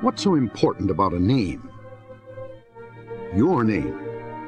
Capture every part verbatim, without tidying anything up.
What's so important about a name? Your name.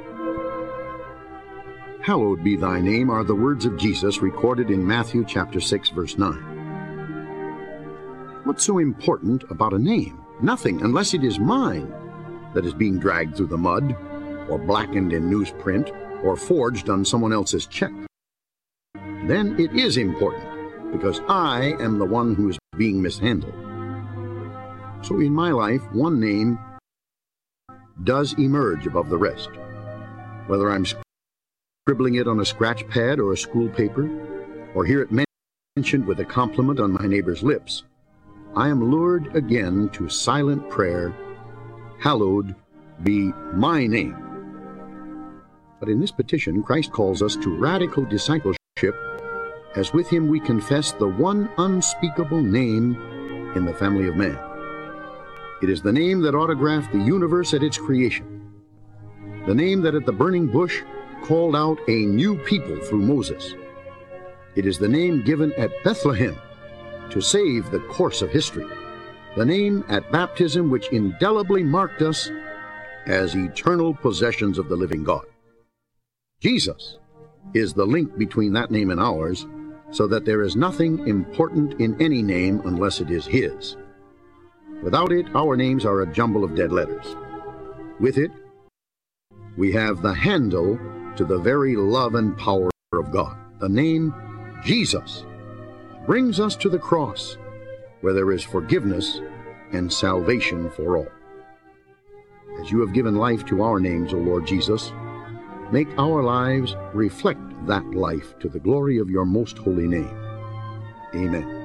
Hallowed be thy name are the words of Jesus recorded in Matthew chapter six, verse nine. What's so important about a name? Nothing, unless it is mine, that is being dragged through the mud, or blackened in newsprint, or forged on someone else's check. Then it is important, because I am the one who is being mishandled. So in my life, one name does emerge above the rest. Whether I'm scribbling it on a scratch pad or a school paper, or hear it mentioned with a compliment on my neighbor's lips, I am lured again to silent prayer, hallowed be my name. But in this petition, Christ calls us to radical discipleship, as with him we confess the one unspeakable name in the family of man. It is the name that autographed the universe at its creation, the name that at the burning bush called out a new people through Moses. It is the name given at Bethlehem to save the course of history, the name at baptism which indelibly marked us as eternal possessions of the living God. Jesus is the link between that name and ours, so that there is nothing important in any name unless it is his. Without it, our names are a jumble of dead letters. With it, we have the handle to the very love and power of God. The name Jesus brings us to the cross, where there is forgiveness and salvation for all. As you have given life to our names, O Lord Jesus, make our lives reflect that life to the glory of your most holy name. Amen.